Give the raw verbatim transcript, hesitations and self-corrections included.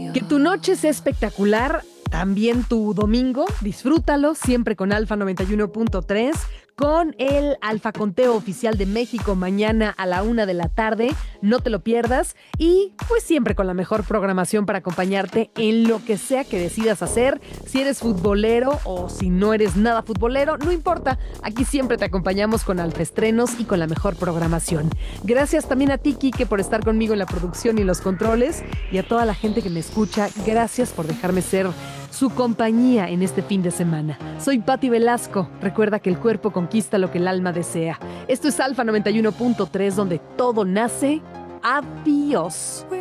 Que tu noche sea espectacular, también tu domingo, disfrútalo siempre con Alfa noventa y uno punto tres, con el Alfa Conteo Oficial de México mañana a la una de la tarde, no te lo pierdas, y pues siempre con la mejor programación para acompañarte en lo que sea que decidas hacer. Si eres futbolero o si no eres nada futbolero, no importa, aquí siempre te acompañamos con Alfa Estrenos y con la mejor programación. Gracias también a ti, Quique, por estar conmigo en la producción y los controles, y a toda la gente que me escucha, gracias por dejarme ser su compañía en este fin de semana. Soy Patti Velasco. Recuerda que el cuerpo conquista lo que el alma desea. Esto es Alfa noventa y uno punto tres, donde todo nace. Adiós.